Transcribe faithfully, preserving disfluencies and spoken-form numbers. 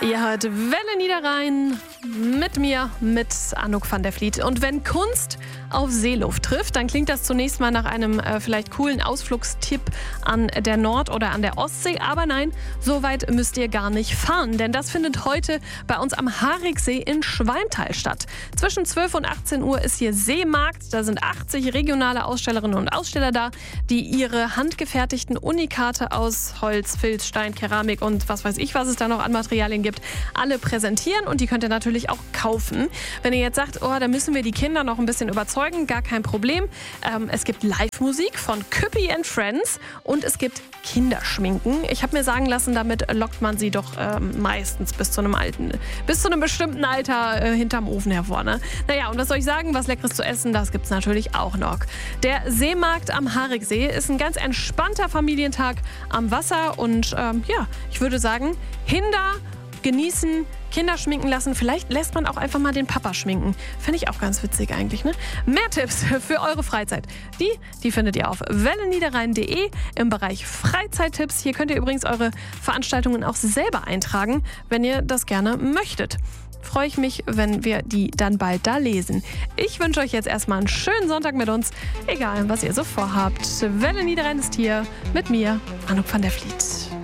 Ihr hört Welle Niederrhein mit mir, mit Anouk van der Vliet. Und wenn Kunst auf Seeluft trifft, dann klingt das zunächst mal nach einem äh, vielleicht coolen Ausflugstipp an der Nord- oder an der Ostsee. Aber nein, so weit müsst ihr gar nicht fahren, denn das findet heute bei uns am Hariksee in Schwalmtal statt. Zwischen zwölf und achtzehn Uhr ist hier Seemarkt. Da sind achtzig regionale Ausstellerinnen und Aussteller da, die ihre handgefertigten Unikate aus Holz, Filz, Stein, Keramik und was weiß ich, was es da noch an Materialien gibt, alle präsentieren, und die könnt ihr natürlich auch kaufen. Wenn ihr jetzt sagt, oh, da müssen wir die Kinder noch ein bisschen überzeugen, gar kein Problem. Ähm, es gibt Live-Musik von Küppi and Friends und es gibt Kinderschminken. Ich habe mir sagen lassen, damit lockt man sie doch ähm, meistens bis zu einem alten, bis zu einem bestimmten Alter äh, hinterm Ofen hervor. Ne? Naja, und was soll ich sagen, was Leckeres zu essen, das gibt's natürlich auch noch. Der Seemarkt am Hariksee ist ein ganz entspannter Familientag am Wasser und ähm, ja, ich würde sagen, Hinder genießen, Kinder schminken lassen. Vielleicht lässt man auch einfach mal den Papa schminken. Finde ich auch ganz witzig eigentlich, ne? Mehr Tipps für eure Freizeit. Die, die findet ihr auf welle niederrhein punkt de im Bereich Freizeittipps. Hier könnt ihr übrigens eure Veranstaltungen auch selber eintragen, wenn ihr das gerne möchtet. Freue ich mich, wenn wir die dann bald da lesen. Ich wünsche euch jetzt erstmal einen schönen Sonntag mit uns, egal was ihr so vorhabt. Welle Niederrhein ist hier mit mir, Anouk van der Vliet.